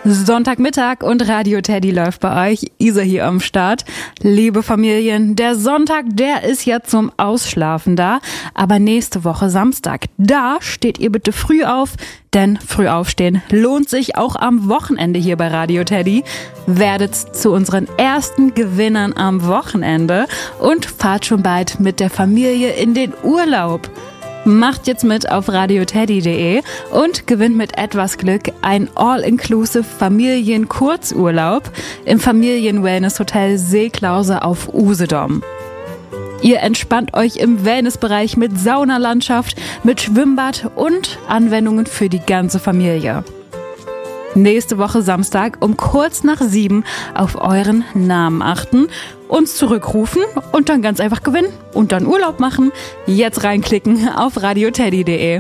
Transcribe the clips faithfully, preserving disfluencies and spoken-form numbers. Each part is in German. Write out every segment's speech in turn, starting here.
Sonntagmittag und Radio Teddy läuft bei euch. Isa hier am Start. Liebe Familien, der Sonntag, der ist ja zum Ausschlafen da. Aber nächste Woche Samstag, da steht ihr bitte früh auf. Denn früh aufstehen lohnt sich auch am Wochenende hier bei Radio Teddy. Werdet zu unseren ersten Gewinnern am Wochenende und fahrt schon bald mit der Familie in den Urlaub. Macht jetzt mit auf radioteddy punkt de und gewinnt mit etwas Glück ein All-Inclusive Familien-Kurzurlaub im Familien-Wellness-Hotel Seeklause auf Usedom. Ihr entspannt euch im Wellnessbereich mit Saunalandschaft, mit Schwimmbad und Anwendungen für die ganze Familie. Nächste Woche Samstag um kurz nach sieben auf euren Namen achten, uns zurückrufen und dann ganz einfach gewinnen und dann Urlaub machen. Jetzt reinklicken auf radioteddy punkt de.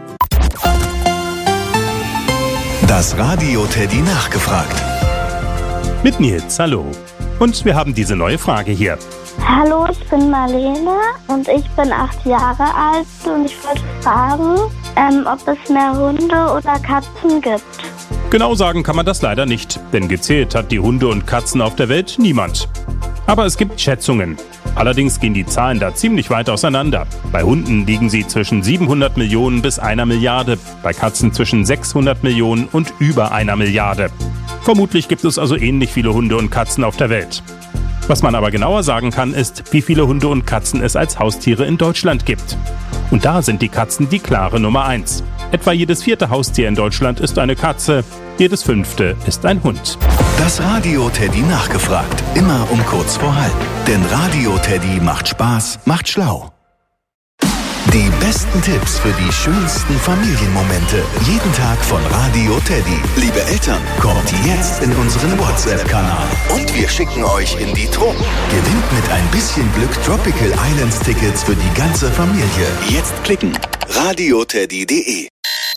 Das Radio Teddy nachgefragt. Mit Nils, hallo. Und wir haben diese neue Frage hier. Hallo, ich bin Marlene und ich bin acht Jahre alt und ich wollte fragen, ähm, ob es mehr Hunde oder Katzen gibt. Genau sagen kann man das leider nicht, denn gezählt hat die Hunde und Katzen auf der Welt niemand. Aber es gibt Schätzungen. Allerdings gehen die Zahlen da ziemlich weit auseinander. Bei Hunden liegen sie zwischen siebenhundert Millionen bis einer Milliarde, bei Katzen zwischen sechshundert Millionen und über einer Milliarde. Vermutlich gibt es also ähnlich viele Hunde und Katzen auf der Welt. Was man aber genauer sagen kann, ist, wie viele Hunde und Katzen es als Haustiere in Deutschland gibt. Und da sind die Katzen die klare Nummer eins. Etwa jedes vierte Haustier in Deutschland ist eine Katze, jedes fünfte ist ein Hund. Das Radio Teddy nachgefragt, immer um kurz vor halb. Denn Radio Teddy macht Spaß, macht schlau. Die besten Tipps für die schönsten Familienmomente. Jeden Tag von Radio Teddy. Liebe Eltern, kommt jetzt in unseren WhatsApp-Kanal. Und wir schicken euch in die Truppe. Gewinnt mit ein bisschen Glück Tropical Islands Tickets für die ganze Familie. Jetzt klicken. radioteddy punkt de.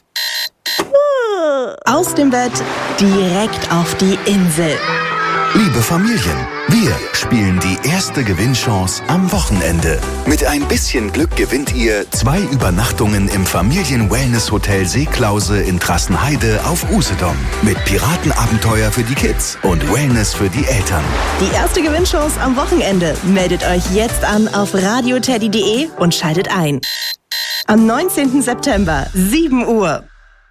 Aus dem Bett direkt auf die Insel. Liebe Familien, wir spielen die erste Gewinnchance am Wochenende. Mit ein bisschen Glück gewinnt ihr zwei Übernachtungen im Familien-Wellness-Hotel Seeklause in Trassenheide auf Usedom. Mit Piratenabenteuer für die Kids und Wellness für die Eltern. Die erste Gewinnchance am Wochenende. Meldet euch jetzt an auf radioteddy punkt de und schaltet ein. Am neunzehnten September, sieben Uhr.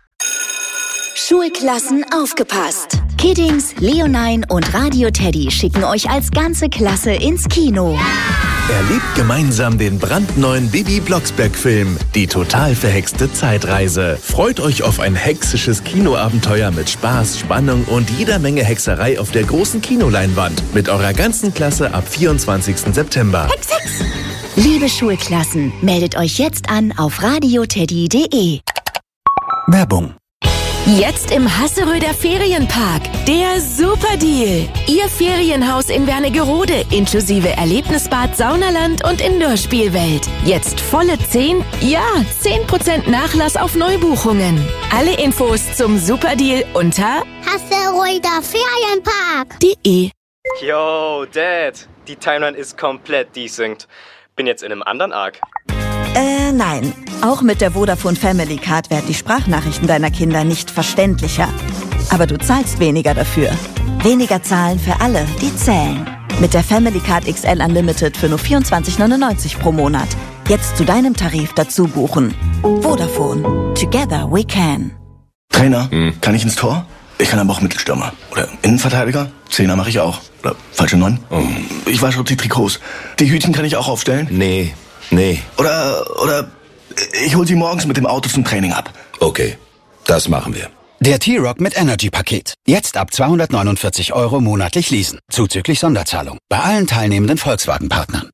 Schulklassen aufgepasst. Kiddings, Leonine und Radio Teddy schicken euch als ganze Klasse ins Kino. Erlebt gemeinsam den brandneuen Bibi Blocksberg-Film Die total verhexte Zeitreise. Freut euch auf ein hexisches Kinoabenteuer mit Spaß, Spannung und jeder Menge Hexerei auf der großen Kinoleinwand. Mit eurer ganzen Klasse ab vierundzwanzigsten September. Hex, Hex! Liebe Schulklassen, meldet euch jetzt an auf radioteddy punkt de. Werbung. Jetzt im Hasseröder Ferienpark. Der Superdeal. Ihr Ferienhaus in Wernigerode inklusive Erlebnisbad, Saunaland und Indoor-Spielwelt. Jetzt volle zehn, ja, zehn Prozent Nachlass auf Neubuchungen. Alle Infos zum Superdeal unter Hasseröder Ferienpark. .de. Yo, Dad. Die Timeline ist komplett desynced. Bin jetzt in einem anderen Arc. Äh, nein. Auch mit der Vodafone Family Card werden die Sprachnachrichten deiner Kinder nicht verständlicher. Aber du zahlst weniger dafür. Weniger zahlen für alle, die zählen. Mit der Family Card X L Unlimited für nur vierundzwanzig neunundneunzig pro Monat. Jetzt zu deinem Tarif dazu buchen. Vodafone. Together we can. Trainer, hm. kann ich ins Tor? Ich kann aber auch Mittelstürmer. Oder Innenverteidiger? Zehner mache ich auch. Oder falsche Neun? Oh. Ich wasche die Trikots. Die Hütchen kann ich auch aufstellen? Nee. Nee. Oder, oder ich hol sie morgens mit dem Auto zum Training ab. Okay, das machen wir. Der T-Rock mit Energy-Paket. Jetzt ab zweihundertneunundvierzig Euro monatlich leasen. Zuzüglich Sonderzahlung. Bei allen teilnehmenden Volkswagen-Partnern.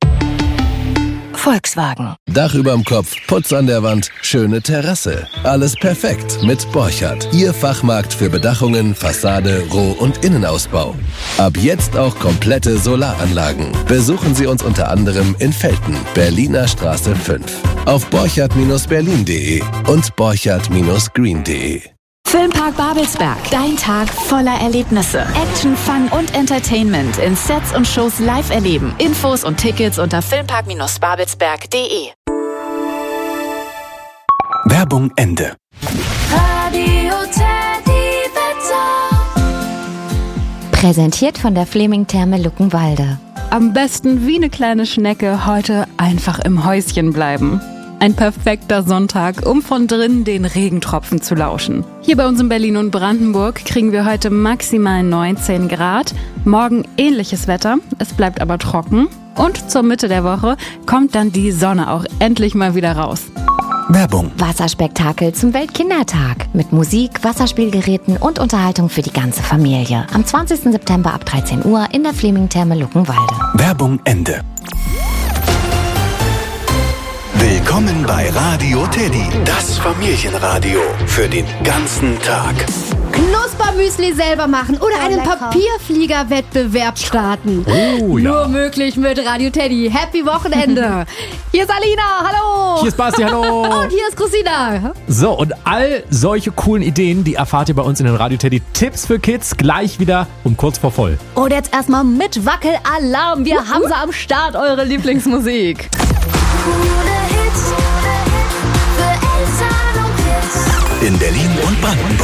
Volkswagen. Dach überm Kopf, Putz an der Wand, schöne Terrasse. Alles perfekt mit Borchardt. Ihr Fachmarkt für Bedachungen, Fassade, Roh- und Innenausbau. Ab jetzt auch komplette Solaranlagen. Besuchen Sie uns unter anderem in Velten, Berliner Straße fünf. Auf borchardt Berlin punkt de und borchardt Green punkt de. Filmpark Babelsberg. Dein Tag voller Erlebnisse. Action, Fun und Entertainment in Sets und Shows live erleben. Infos und Tickets unter filmpark babelsberg punkt de. Werbung Ende. Radio Teddy Wetter. Präsentiert von der Fleming-Therme Luckenwalde. Am besten wie eine kleine Schnecke heute einfach im Häuschen bleiben. Ein perfekter Sonntag, um von drinnen den Regentropfen zu lauschen. Hier bei uns in Berlin und Brandenburg kriegen wir heute maximal neunzehn Grad. Morgen ähnliches Wetter, es bleibt aber trocken. Und zur Mitte der Woche kommt dann die Sonne auch endlich mal wieder raus. Werbung. Wasserspektakel zum Weltkindertag. Mit Musik, Wasserspielgeräten und Unterhaltung für die ganze Familie. Am zwanzigsten September ab dreizehn Uhr in der Fleming-Therme Luckenwalde. Werbung Ende. Willkommen bei Radio Teddy, das Familienradio für den ganzen Tag. Knuspermüsli selber machen oder einen Papierflieger-Wettbewerb starten. Oh, ja. Nur möglich mit Radio Teddy. Happy Wochenende. Hier ist Alina, hallo. Hier ist Basti, hallo. Und hier ist Christina. So, und all solche coolen Ideen, die erfahrt ihr bei uns in den Radio Teddy Tipps für Kids gleich wieder um kurz vor voll. Und jetzt erstmal mit Wackelalarm. Wir uh-huh. haben sie am Start, eure Lieblingsmusik. In Berlin und Brandenburg.